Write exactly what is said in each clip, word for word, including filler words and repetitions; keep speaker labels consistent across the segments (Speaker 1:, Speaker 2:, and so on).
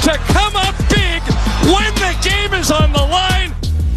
Speaker 1: to come up big when the game is on the line.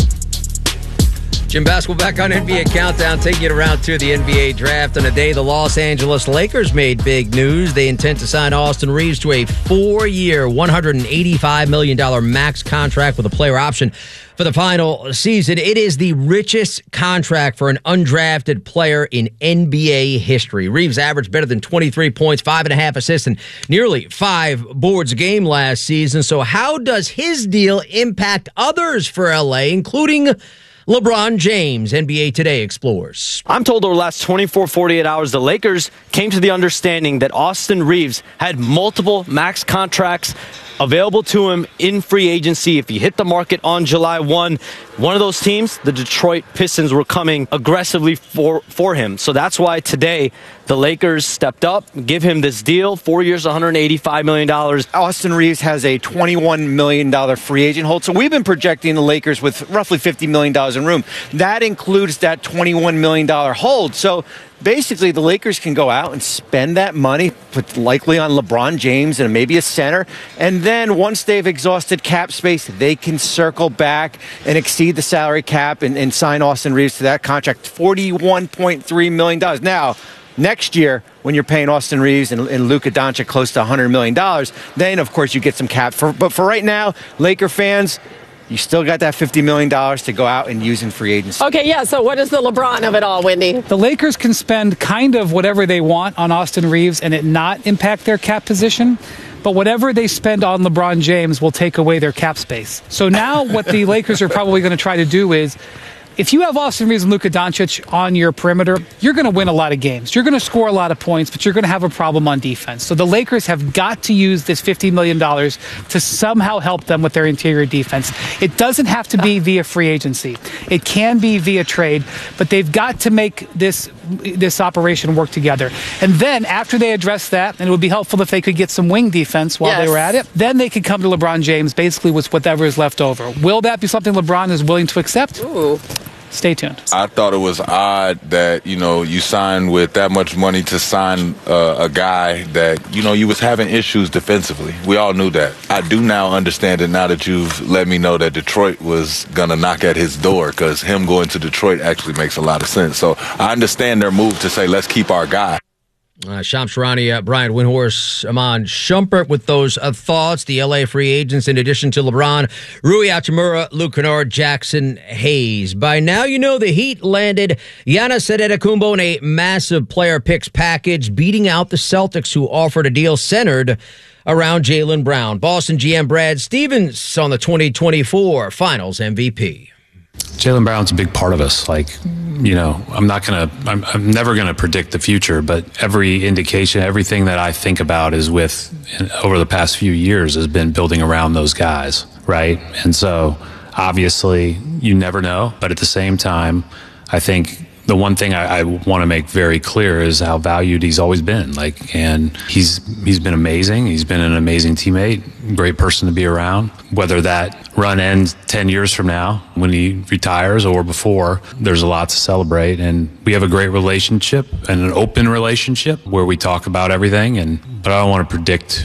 Speaker 2: Jim Basketball back on N B A Countdown, taking you to round two of the N B A Draft. On a day the Los Angeles Lakers made big news. They intend to sign Austin Reeves to a four-year, one hundred eighty-five million dollars max contract with a player option for the final season. It is the richest contract for an undrafted player in N B A history. Reeves averaged better than twenty-three points, five and a half assists, and nearly five boards a game last season. So how does his deal impact others for L A, including LeBron James? N B A Today explores.
Speaker 3: I'm told over the last twenty-four, forty-eight hours, the Lakers came to the understanding that Austin Reeves had multiple max contracts available to him in free agency if he hit the market on July first. One of those teams, the Detroit Pistons, were coming aggressively for, for him. So that's why today the Lakers stepped up, give him this deal, four years, one hundred eighty-five million dollars.
Speaker 4: Austin Reeves has a twenty-one million dollars free agent hold. So we've been projecting the Lakers with roughly fifty million dollars in room. That includes that twenty-one million dollars hold. So basically, the Lakers can go out and spend that money, put likely on LeBron James and maybe a center. And then once they've exhausted cap space, they can circle back and exceed the salary cap and, and sign Austin Reeves to that contract, forty-one point three million dollars. Now, next year, when you're paying Austin Reeves and, and Luka Doncic close to one hundred million dollars, then, of course, you get some cap. For, but for right now, Laker fans, you still got that fifty million dollars to go out and use in free agency.
Speaker 5: Okay, yeah, so what is the LeBron of it all, Wendy?
Speaker 6: The Lakers can spend kind of whatever they want on Austin Reeves and it not impact their cap position. But whatever they spend on LeBron James will take away their cap space. So now what the Lakers are probably going to try to do is, if you have Austin Reeves and Luka Doncic on your perimeter, you're going to win a lot of games. You're going to score a lot of points, but you're going to have a problem on defense. So the Lakers have got to use this fifty million dollars to somehow help them with their interior defense. It doesn't have to be via free agency. It can be via trade, but they've got to make this this operation work together. And then after they address that, and it would be helpful if they could get some wing defense while
Speaker 5: yes.
Speaker 6: they were at it, then they could come to LeBron James basically with whatever is left over. Will that be something LeBron is willing to accept?
Speaker 5: Ooh.
Speaker 6: Stay tuned.
Speaker 7: I thought it was odd that, you know, you signed with that much money to sign uh, a guy that, you know, you was having issues defensively. We all knew that. I do now understand it now that you've let me know that Detroit was going to knock at his door, because him going to Detroit actually makes a lot of sense. So I understand their move to say, let's keep our guy.
Speaker 2: Uh, Shams Charania, uh, Brian Windhorst, Iman Shumpert with those uh, thoughts. The L A free agents, in addition to LeBron, Rui Hachimura, Luke Kennard, Jackson Hayes. By now, you know the Heat landed Giannis Antetokounmpo in a massive player picks package, beating out the Celtics, who offered a deal centered around Jaylen Brown. Boston G M Brad Stevens on the twenty twenty-four Finals M V P.
Speaker 8: Jaylen Brown's a big part of us. Like, you know, I'm not going to, I'm, I'm never going to predict the future, but every indication, everything that I think about is with, over the past few years, has been building around those guys, right? And so, obviously, you never know, but at the same time, I think the one thing I, I want to make very clear is how valued he's always been. Like, and he's he's been amazing. He's been an amazing teammate, great person to be around. Whether that run ends ten years from now when he retires or before, there's a lot to celebrate. And we have a great relationship and an open relationship where we talk about everything. And but I don't want to predict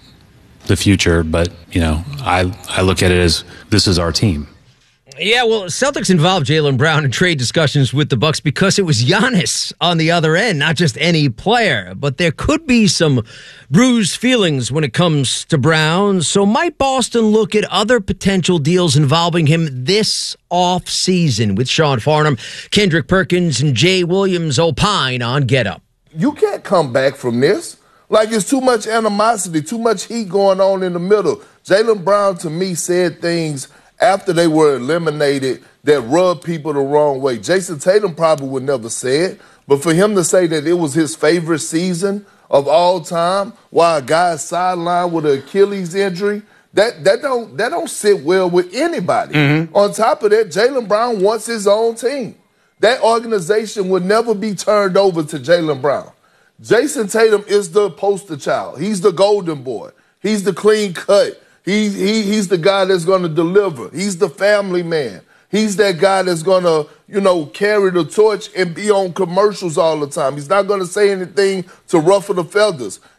Speaker 8: the future. But you know, I I look at it as this is our team.
Speaker 2: Yeah, well, Celtics involved Jaylen Brown in trade discussions with the Bucks because it was Giannis on the other end, not just any player. But there could be some bruised feelings when it comes to Brown. So might Boston look at other potential deals involving him this offseason? With Sean Farnham, Kendrick Perkins, and Jay Williams opine on Get Up.
Speaker 9: You can't come back from this. Like, it's too much animosity, too much heat going on in the middle. Jaylen Brown, to me, said things after they were eliminated that rubbed people the wrong way. Jason Tatum probably would never say it, but for him to say that it was his favorite season of all time while a guy's sidelined with an Achilles injury, that that don't that don't sit well with anybody. Mm-hmm. On top of that, Jaylen Brown wants his own team. That organization would never be turned over to Jaylen Brown. Jason Tatum is the poster child. He's the golden boy. He's the clean cut. He, he, he's the guy that's going to deliver. He's the family man. He's that guy that's going to, you know, carry the torch and be on commercials all the time. He's not going to say anything to ruffle the feathers.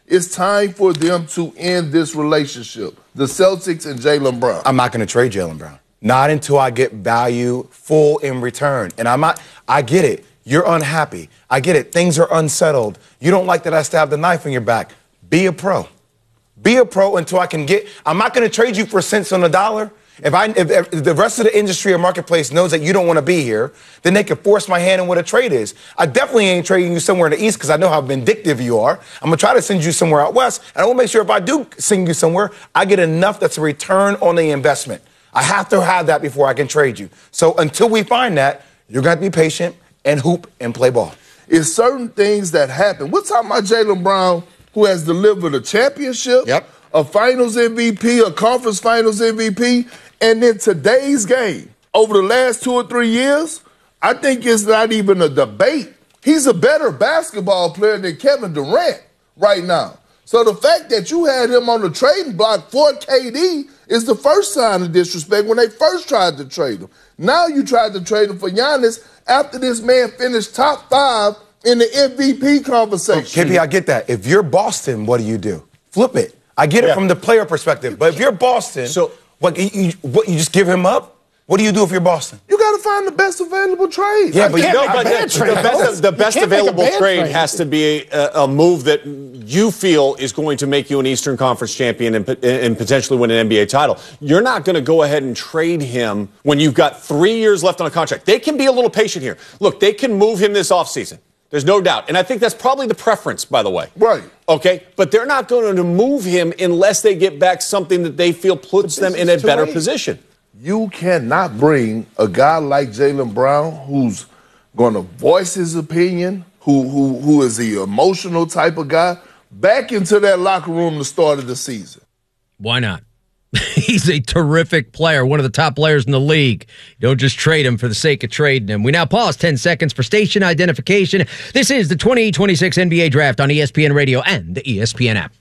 Speaker 9: It's time for them to end this relationship. The Celtics and Jaylen Brown.
Speaker 10: I'm not going to trade Jaylen Brown. Not until I get value full in return. And I'm not, I get it. You're unhappy. I get it. Things are unsettled. You don't like that I stabbed the knife in your back. Be a pro. Be a pro until I can get, I'm not going to trade you for cents on the dollar. If I, if, if the rest of the industry or marketplace knows that you don't want to be here, then they can force my hand in what a trade is. I definitely ain't trading you somewhere in the East because I know how vindictive you are. I'm going to try to send you somewhere out West. And I want to make sure if I do send you somewhere, I get enough that's a return on the investment. I have to have that before I can trade you. So until we find that, you're going to be patient and hoop and play ball.
Speaker 9: It's certain things that happen. We're talking about Jaylen Brown, who has delivered a championship,
Speaker 10: yep.
Speaker 9: a finals M V P, a conference finals M V P. And in today's game, over the last two or three years, I think it's not even a debate. He's a better basketball player than Kevin Durant right now. So the fact that you had him on the trading block for K D is the first sign of disrespect when they first tried to trade him. Now you tried to trade him for Giannis after this man finished top five in the M V P conversation.
Speaker 10: K P, I get that. If you're Boston, what do you do? Flip it. I get
Speaker 11: yeah.
Speaker 10: it from the player perspective. But if you're Boston, so what you, you, what, you just give him up? What do you do if you're Boston?
Speaker 9: You got to find the best available trade.
Speaker 10: Yeah, but,
Speaker 11: no, but the, the best, the best available trade, trade has to be a, a move that you feel is going to make you an Eastern Conference champion and, and potentially win an N B A title. You're not going to go ahead and trade him when you've got three years left on a contract. They can be a little patient here. Look, they can move him this offseason. There's no doubt. And I think that's probably the preference, by the way.
Speaker 9: Right.
Speaker 11: Okay? But they're not going to move him unless they get back something that they feel puts them in a better late. position.
Speaker 9: You cannot bring a guy like Jaylen Brown, who's going to voice his opinion, who, who, who is the emotional type of guy, back into that locker room to start of the season.
Speaker 2: Why not? He's a terrific player, one of the top players in the league. You don't just trade him for the sake of trading him. We now pause ten seconds for station identification. This is the twenty twenty-six N B A Draft on E S P N Radio and the E S P N app.